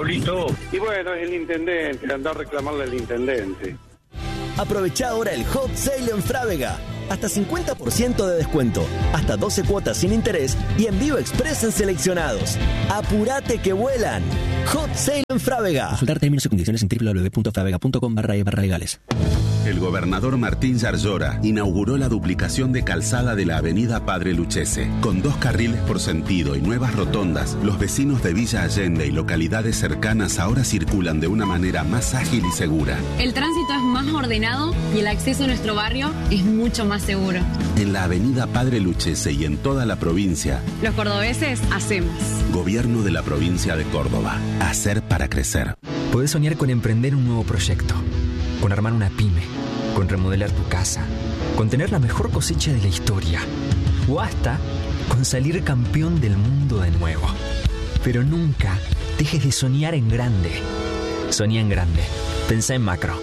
Pablito? Y bueno, es el intendente, anda a reclamarle al intendente. Aprovecha ahora el Hot Sale en Frávega. Hasta 50% de descuento, hasta 12 cuotas sin interés y envío express en seleccionados. ¡Apurate que vuelan! Hot Sale en Frávega. Consultar términos y condiciones en www.fravega.com/legales. El gobernador Martín Yarlora inauguró la duplicación de calzada de la avenida Padre Lucchese. Con 2 carriles por sentido y nuevas rotondas, los vecinos de Villa Allende y localidades cercanas ahora circulan de una manera más ágil y segura. El tránsito es más ordenado y el acceso a nuestro barrio es mucho más seguro. En la avenida Padre Lucchese y en toda la provincia, Los cordobeses hacemos. Gobierno de la provincia de Córdoba. Hacer para crecer. Podés soñar con emprender un nuevo proyecto, con armar una pyme, con remodelar tu casa, con tener la mejor cosecha de la historia, o hasta con salir campeón del mundo de nuevo. Pero nunca dejes de soñar en grande. Soñá en grande. Pensá en macro.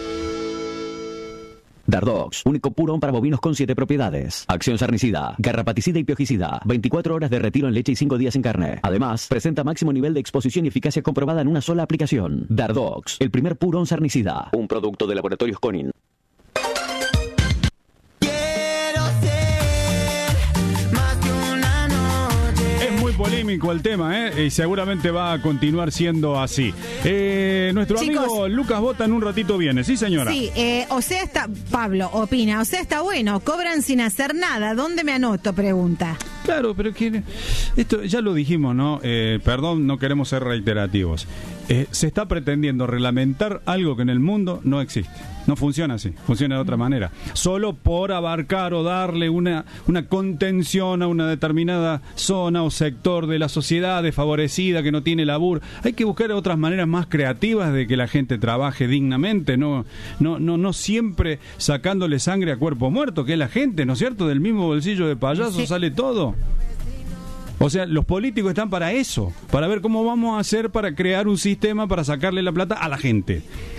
Dardox, único purón para bovinos con 7 propiedades. Acción sarnicida, garrapaticida y piojicida. 24 horas de retiro en leche y 5 días en carne. Además, presenta máximo nivel de exposición y eficacia comprobada en una sola aplicación. Dardox, el primer purón sarnicida. Un producto de Laboratorios Conin. Polémico el tema, y seguramente va a continuar siendo así. Nuestro amigo Lucas Bota en un ratito viene, ¿sí, señora? Sí, Pablo opina, está bueno, cobran sin hacer nada, ¿dónde me anoto? Pregunta. Claro, pero esto ya lo dijimos, ¿no? Perdón, no queremos ser reiterativos. Se está pretendiendo reglamentar algo que en el mundo no existe. No funciona así, funciona de otra manera. Solo por abarcar o darle una contención a una determinada zona o sector de la sociedad desfavorecida que no tiene laburo. Hay que buscar otras maneras más creativas de que la gente trabaje dignamente, no siempre sacándole sangre a cuerpo muerto, que es la gente, ¿no es cierto? Del mismo bolsillo de payaso sale todo. O sea, los políticos están para eso, para ver cómo vamos a hacer para crear un sistema para sacarle la plata a la gente.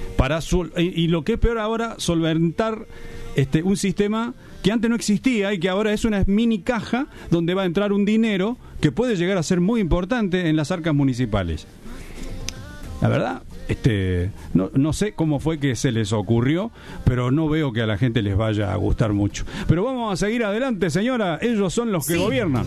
Y lo que es peor ahora, solventar un sistema que antes no existía y que ahora es una mini caja donde va a entrar un dinero que puede llegar a ser muy importante en las arcas municipales. La verdad, no sé cómo fue que se les ocurrió, pero no veo que a la gente les vaya a gustar mucho. Pero vamos a seguir adelante, señora. Ellos son los que gobiernan.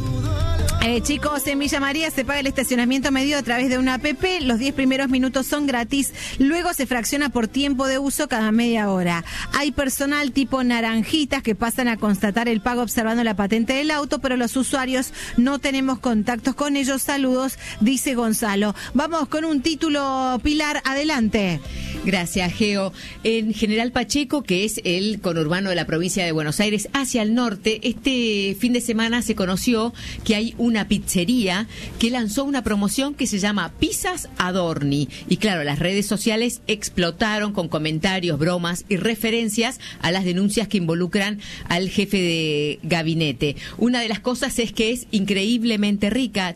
Chicos, en Villa María se paga el estacionamiento medio a través de una app. Los 10 primeros minutos son gratis. Luego se fracciona por tiempo de uso cada media hora. Hay personal tipo naranjitas que pasan a constatar el pago observando la patente del auto, pero los usuarios no tenemos contactos con ellos. Saludos, dice Gonzalo. Vamos con un título, Pilar, adelante. Gracias, Geo. En General Pacheco, que es el conurbano de la provincia de Buenos Aires, hacia el norte, este fin de semana se conoció que hay una pizzería que lanzó una promoción que se llama Pizzas Adorni. Y claro, las redes sociales explotaron con comentarios, bromas y referencias a las denuncias que involucran al jefe de gabinete. Una de las cosas es que es increíblemente rica,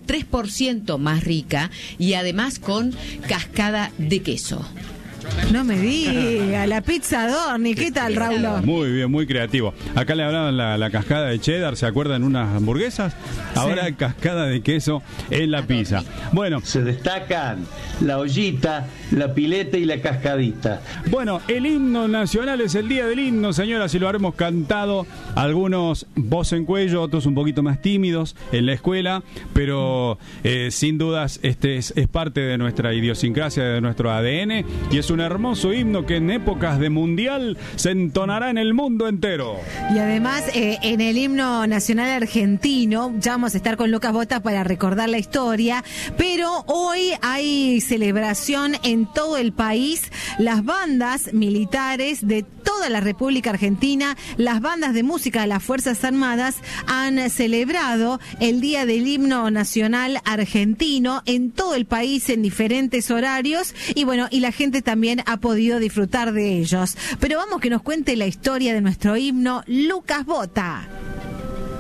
3% más rica, y además con cascada de queso. No me diga, la pizza Adorni, ¿qué tal, Raúl? Muy bien, muy creativo. Acá le hablaban la cascada de cheddar, ¿se acuerdan? Unas hamburguesas. Ahora hay cascada de queso en la pizza. Bueno, se destacan la ollita, la pileta y la cascadita. Bueno, el himno nacional es el día del himno, señoras, y lo habremos cantado algunos voz en cuello, otros un poquito más tímidos en la escuela, pero sin dudas es parte de nuestra idiosincrasia, de nuestro ADN, y es un hermoso himno que en épocas de mundial se entonará en el mundo entero. Y además, en el himno nacional argentino, ya vamos a estar con Lucas Bota para recordar la historia, pero hoy hay celebración en todo el país. Las bandas militares de toda la República Argentina, las bandas de música de las Fuerzas Armadas han celebrado el Día del Himno Nacional Argentino en todo el país en diferentes horarios, y bueno, y la gente también ha podido disfrutar de ellos. Pero vamos que nos cuente la historia de nuestro himno, Lucas Bota.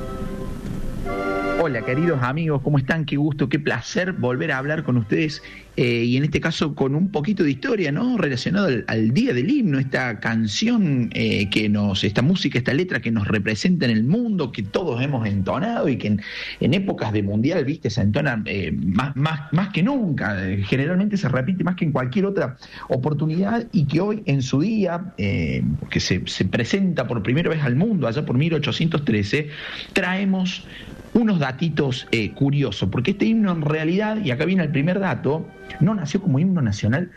Hola, queridos amigos, ¿cómo están? Qué gusto, qué placer volver a hablar con ustedes y en este caso con un poquito de historia, ¿no? Relacionado al día del himno, esta canción esta música, esta letra que nos representa en el mundo, que todos hemos entonado y que en épocas de mundial, viste, se entona más que nunca, generalmente se repite más que en cualquier otra oportunidad, y que hoy en su día, que se presenta por primera vez al mundo allá por 1813, traemos unos datitos curiosos, porque este himno en realidad, y acá viene el primer dato, no nació como himno nacional